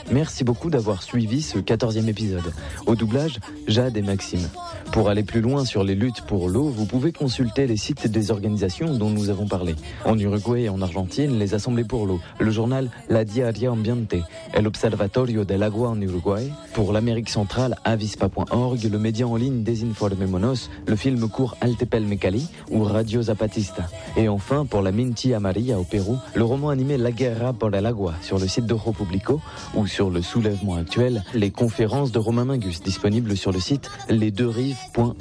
Merci beaucoup d'avoir suivi ce 14e épisode. Au doublage, Jade et Maxime. Pour aller plus loin sur les luttes pour l'eau, vous pouvez consulter les sites des organisations dont nous avons parlé. En Uruguay et en Argentine, les Assemblées pour l'eau, le journal La Diaria Ambiente et l'Observatorio del Agua en Uruguay. Pour l'Amérique centrale, avispa.org, le média en ligne Desinformémonos, le film court Altepel Mecali ou Radio Zapatista. Et enfin, pour la Minchi Amaria au Pérou, le roman animé La Guerra por el Agua sur le site d'Ojo Publico ou sur le soulèvement actuel, les conférences de Romain Mingus disponibles sur le site lesdeurives.org.